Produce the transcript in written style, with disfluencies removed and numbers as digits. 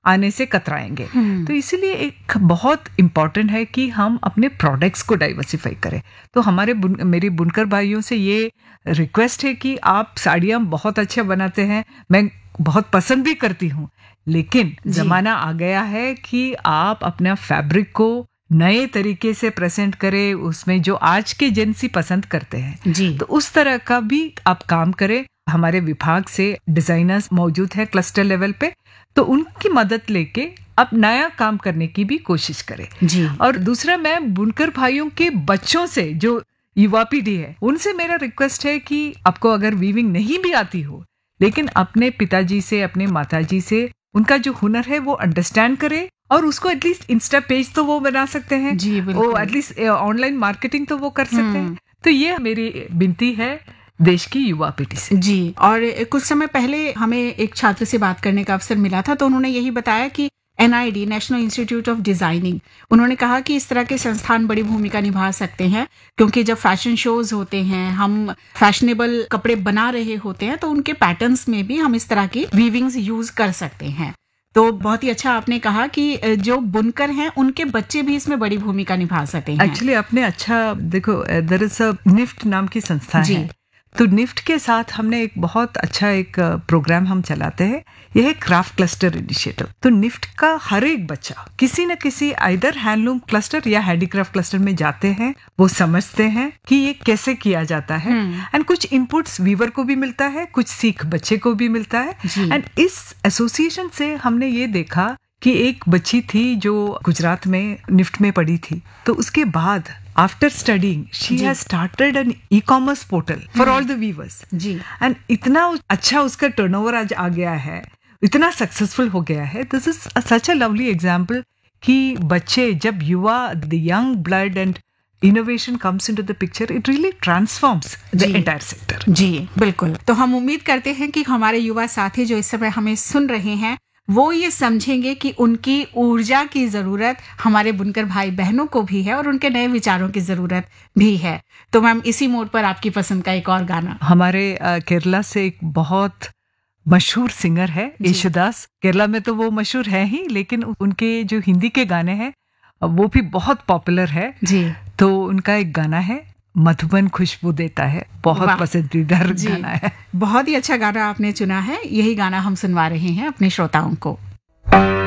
आने से कतराएंगे। तो इसीलिए एक बहुत इम्पॉर्टेंट है कि हम अपने प्रोडक्ट्स को डाइवर्सिफाई करें। तो मेरे बुनकर भाइयों से ये रिक्वेस्ट है कि आप साड़ियाँ बहुत अच्छा बनाते हैं, मैं बहुत पसंद भी करती हूँ, लेकिन जमाना आ गया है कि आप अपना फैब्रिक को नए तरीके से प्रेजेंट करें, उसमें जो आज के जेंसी पसंद करते हैं जी, तो उस तरह का भी आप काम करें। हमारे विभाग से डिजाइनर्स मौजूद है क्लस्टर लेवल पे, तो उनकी मदद लेके अब नया काम करने की भी कोशिश करें जी। और दूसरा, मैं बुनकर भाइयों के बच्चों से, जो युवा पीढ़ी है, उनसे मेरा रिक्वेस्ट है कि आपको अगर वीविंग नहीं भी आती हो, लेकिन अपने पिताजी से, अपने माताजी से उनका जो हुनर है वो अंडरस्टैंड करें और उसको एटलीस्ट इंस्टा पेज तो वो बना सकते हैं जी, वो एटलीस्ट ऑनलाइन मार्केटिंग तो वो कर सकते हैं। तो ये मेरी विनती है देश की युवा पीढ़ी से जी। और कुछ समय पहले हमें एक छात्र से बात करने का अवसर मिला था, तो उन्होंने यही बताया कि NID, national institute of designing, उन्होंने कहा कि इस तरह के संस्थान बड़ी भूमिका निभा सकते हैं, क्योंकि जब फैशन शोज होते हैं, हम फैशनेबल कपड़े बना रहे होते हैं, तो उनके पैटर्न्स में भी हम इस तरह की वीविंग्स यूज कर सकते हैं। तो बहुत ही अच्छा आपने कहा कि जो बुनकर हैं उनके बच्चे भी इसमें बड़ी भूमिका निभा सकते हैं। एक्चुअली आपने अच्छा देखो, देयर इज अ निफ्ट नाम की संस्था है, तो निफ्ट के साथ हमने एक बहुत अच्छा एक प्रोग्राम हम चलाते हैं, यह है क्राफ्ट क्लस्टर इनिशिएटिव। तो निफ्ट का हर एक बच्चा किसी न किसी आइदर हैंडलूम क्लस्टर या हैंडीक्राफ्ट क्लस्टर में जाते हैं, वो समझते हैं कि ये कैसे किया जाता है, एंड कुछ इनपुट्स वीवर को भी मिलता है, कुछ सीख बच्चे को भी मिलता है। एंड इस एसोसिएशन से हमने ये देखा कि एक बच्ची थी जो गुजरात में निफ्ट में पढ़ी थी, तो उसके बाद after studying she has started N e-commerce portal for all the viewers ji, and इतना अच्छा उसका टर्नओवर आज आ गया है, इतना सक्सेसफुल हो गया है। This is such a lovely example कि बच्चे जब युवा, the young blood and innovation comes into the picture, it really transforms the entire sector. जी बिल्कुल। तो हम उम्मीद करते हैं कि हमारे युवा साथी जो इस समय हमें सुन रहे हैं, वो ये समझेंगे कि उनकी ऊर्जा की जरूरत हमारे बुनकर भाई बहनों को भी है और उनके नए विचारों की जरूरत भी है। तो मैम, इसी मोड पर आपकी पसंद का एक और गाना। हमारे केरला से एक बहुत मशहूर सिंगर है येशुदास, केरला में तो वो मशहूर है ही, लेकिन उनके जो हिंदी के गाने हैं वो भी बहुत पॉपुलर है जी। तो उनका एक गाना है मधुबन खुशबू देता है, बहुत पसंदीदा गाना है। बहुत ही अच्छा गाना आपने चुना है, यही गाना हम सुनवा रहे हैं अपने श्रोताओं को।